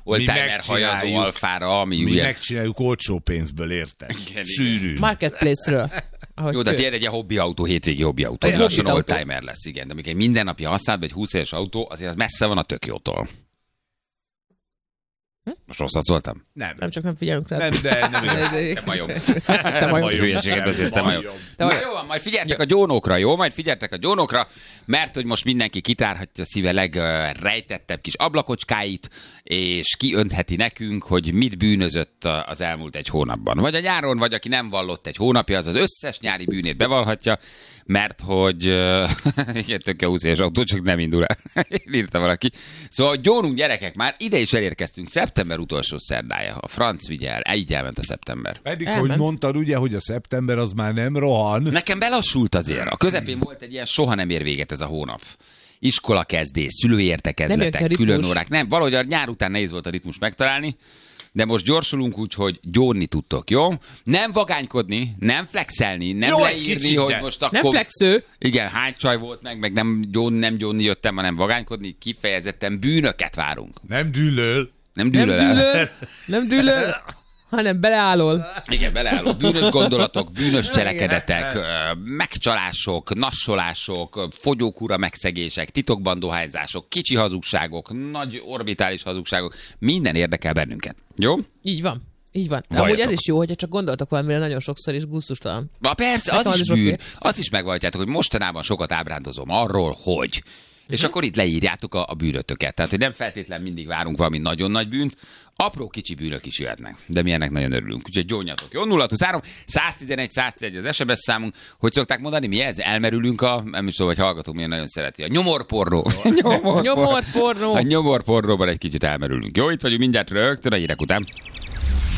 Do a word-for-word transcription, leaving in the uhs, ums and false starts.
oldtimer hajazó alfára, ami mi ugye... megcsináljuk olcsó pénzből, érted? Sűrűn. Marketplace-ről. Jó, de tiéd egy ilyen hobbi autó, hétvégi hobbi autó. Egy Lassan hobbi autó. oldtimer lesz, igen. De amikor egy mindennapi használat, vagy húsz éves autó, azért az messze van a tök jótól. Most rosszat szóltam? Nem. Nem csak nem figyelünk rá. Nem, de nem igaz. Te majom. Te majom. Hülyeséget beszélsz, te majom. Na jó, van, majd figyeltek a gyónókra, jó? Majd figyeltek a gyónókra, mert hogy most mindenki kitárhatja a szíve legrejtettebb kis ablakocskáit, és kiöntheti nekünk, hogy mit bűnözött az elmúlt egy hónapban. Vagy a nyáron, vagy aki nem vallott egy hónapja, az az összes nyári bűnét bevallhatja, mert hogy igen, tök jó húsz éves autó, csak nem indul el. Írta valaki. Szóval gyónunk gyerekek, már ide is elérkeztünk. Szeptember utolsó szerdája. A franc vigye el. Így elment a szeptember. Pedig, Elment. hogy mondtad ugye, hogy a szeptember az már nem rohan. Nekem belassult azért. A közepén volt egy ilyen soha nem ér véget ez a hónap. Iskola kezdés, szülői értekezletek, Nem jön ki a külön ritmus. órák. Nem, valahogy a nyár után nehéz volt a ritmus megtalálni, de most gyorsulunk úgy, hogy gyónni tudtok, jó? Nem vagánykodni, nem flexelni, nem Jó, egy leírni, kicsit, hogy de. most Nem akkor... flexő. Igen, hány csaj volt meg, meg nem gyónni, nem gyónni jöttem, hanem vagánykodni, kifejezetten bűnöket várunk. Nem dűlöl. Nem Nem dűlöl el. dűlöl, nem dűlöl, hanem beleállol. Igen, beleálló. Bűnös gondolatok, bűnös cselekedetek, ö, megcsalások, nassolások, fogyókúra megszegések, titokban dohányzások, kicsi hazugságok, nagy orbitális hazugságok, minden érdekel bennünket. Jó? Így van. Így van. Valljatok. Amúgy ez is jó, hogyha csak gondoltok valamire nagyon sokszor, és gusztustalan. Na persze, Nekem az az is is bűn. oké. Azt is megvalljátok, hogy mostanában sokat ábrándozom arról, hogy... És Mhm. akkor itt leírjátok a, a bűnötöket. Tehát, hogy nem feltétlen mindig várunk valami nagyon nagy bűnt, apró kicsi bűnök is jöhetnek. De mi ennek nagyon örülünk. Úgyhogy gyónjatok. Jó, nulla huszonhárom, száztizenegy, száztizenegy az es em es számunk. Hogy szokták mondani, mi ez? Elmerülünk a, nem is tudom, hogy hallgatók milyen nagyon szereti. A nyomorpornó. Nyomorpornó. A nyomorpornóban egy kicsit elmerülünk. Jó, itt vagyunk mindjárt rögtön a hírek után.